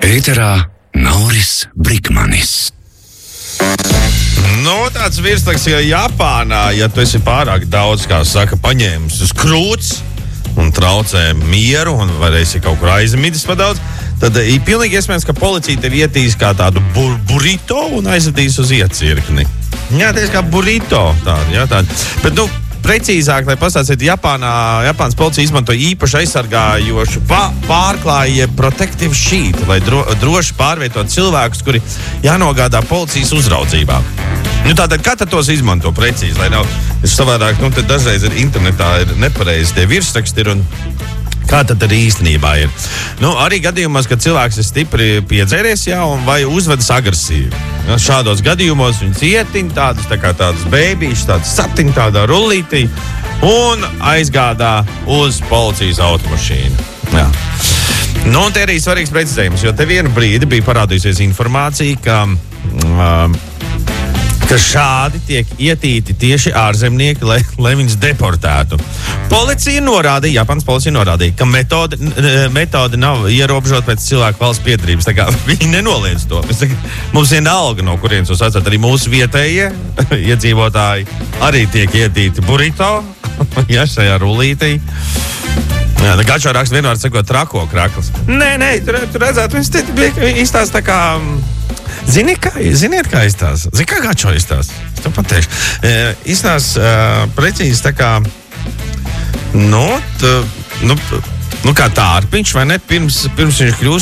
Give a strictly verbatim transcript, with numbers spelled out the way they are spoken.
Ēterā Nauris Brikmanis. Nu, tāds virsraksts, ka Japānā, ja tu esi pārāk daudz, kā saka, paņēmis uz krūts un traucē mieru un varēsi kaut kur aizmidis pa daudz, tad ir pilnīgi iespējams, ka policija tevi ietīs kā tādu bur burrito un aizvedīs uz iecirkni. Jā, tieši kā burrito tādu, jā, tādu. Bet, nu, precīzāk, lai pastāstītu, Japānā, Japānas policija izmanto īpaši aizsargājošu pārklāju protective sheet, lai dro, droši pārvietot cilvēkus, kuri jānogādā policijas uzraudzībā. Nu, tātad, kā tad tos izmanto precīzi, lai nav savādāk, nu, tad dažreiz ir internetā ir nepareizi tie virsraksti ir un kā tad arī īstenībā ir. Nu, arī gadījumos, kad cilvēks ir stipri piedzēries, jā, un vai uzvedas agresīvi. Ja, šādos gadījumos viņi cietiņ tādus, tā kā tādus bēbīšus, tādus satiņ tādā rullītī un aizgādā uz policijas automašīnu. Jā. Nu, un te arī svarīgs precizējums, jo te vienu brīdi bija parādījusies informācija, ka um, ka šādi tiek ietīti tieši ārzemnieki, lai, lai viņus deportētu. Policija norādīja, Japānas policija norādīja, ka metode, metode nav ierobežot pēc cilvēku valsts piedarības. Tā kā viņi nenoliedz to. Mums vienalga, no kurienes jūs esat, arī mūsu vietējie iedzīvotāji arī tiek ietīti burrito, ja, šajā rullītī. Jā, tā Gačo raksta vienmēr sakot trako krakls. Nē, nē, tur, tur redzētu, viņš te bija izstāst tā kā... Zini, kā, ziniet, kā izstāsta? Zini, kā Gačo izstāsta? Es tev pateikšu. E, izstāsta uh, precīzi tā kā, nu, t, nu, nu kā tārpiņš, vai ne? Pirms, pirms viņš kļūst